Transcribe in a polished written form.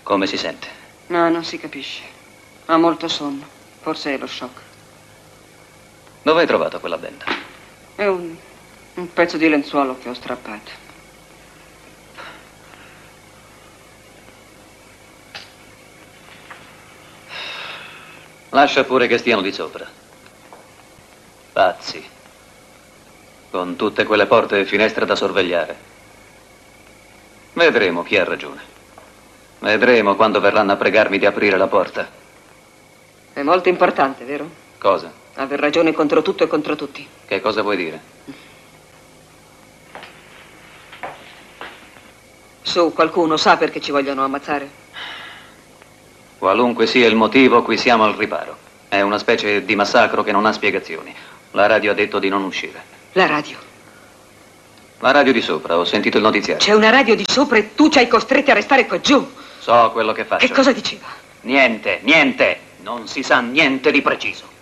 Come si sente? No, non si capisce. Ha molto sonno. Forse è lo shock. Dove hai trovato quella benda? È un pezzo di lenzuolo che ho strappato. Lascia pure che stiano di sopra. Pazzi. Con tutte quelle porte e finestre da sorvegliare. Vedremo chi ha ragione. Vedremo quando verranno a pregarmi di aprire la porta. È molto importante, vero? Cosa? Aver ragione contro tutto e contro tutti. Che cosa vuoi dire? Su, qualcuno sa perché ci vogliono ammazzare? Qualunque sia il motivo, qui siamo al riparo. È una specie di massacro che non ha spiegazioni. La radio ha detto di non uscire. La radio? La radio di sopra, ho sentito il notiziario. C'è una radio di sopra e tu ci hai costretti a restare qua giù. So quello che faccio. Che cosa diceva? Niente, niente. Non si sa niente di preciso.